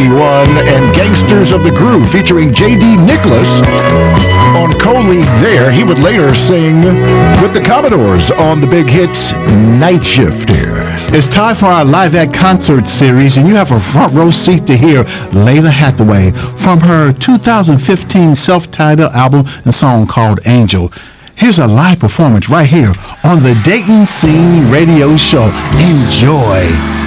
1991, and Gangsters of the Groove featuring J.D. Nicholas on co-lead there. He would later sing with the Commodores on the big hit Night Shift here. It's time for our Live at Concert series, and you have a front row seat to hear Lalah Hathaway from her 2015 self-titled album and song called Angel. Here's a live performance right here on the Dayton Scene Radio Show. Enjoy.